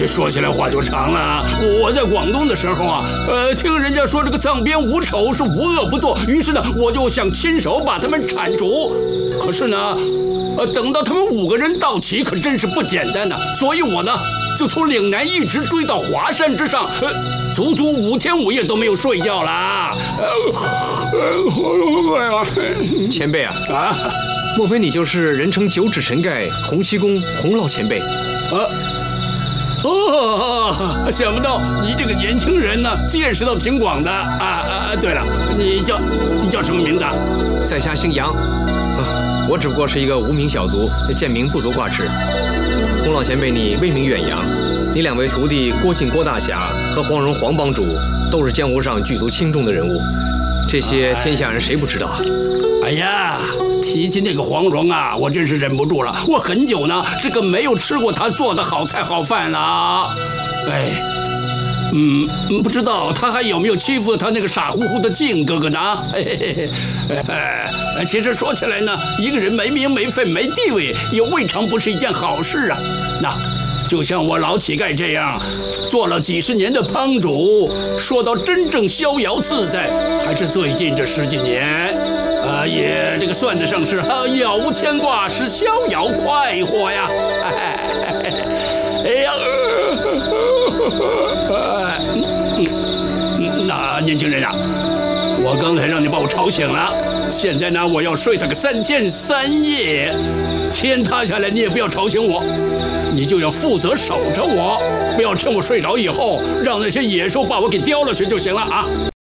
说起来话就长了。我在广东的时候啊，听人家说这个藏边无丑是无恶不作，于是呢，我就想亲手把他们铲除。可是呢，等到他们5个人到齐，可真是不简单呐。所以我呢，就从岭南一直追到华山之上，足足5天5夜都没有睡觉啦。 前辈啊，莫非你就是人称9指神盖洪七公洪老前辈？ 想不到你这个年轻人呢，见识倒挺广的对了，你叫什么名字啊？ 在下姓杨，我只不过是一个无名小卒，贱民不足挂齿。洪老前辈，你威名远扬，你2位徒弟郭靖郭大侠和黄蓉黄帮主都是江湖上举足轻重的人物，这些天下人谁不知道啊？ 哎呀，提起那个黄蓉啊，我真是忍不住了。我很久呢，这个没有吃过他做的好菜好饭了。不知道他还有没有欺负他那个傻乎乎的靖哥哥呢？其实说起来呢，一个人没名没分没地位，也未尝不是一件好事啊。那就像我老乞丐这样，做了几10年的帮主，说到真正逍遥自在，还是最近这10几年。也这个算得上是杳无牵挂，是逍遥快活呀。那年轻人啊，我刚才让你把我吵醒了，现在呢，我要睡他个3天3夜，天塌下来你也不要吵醒我，你就要负责守着我，不要趁我睡着以后，让那些野兽把我给叼了去就行了啊。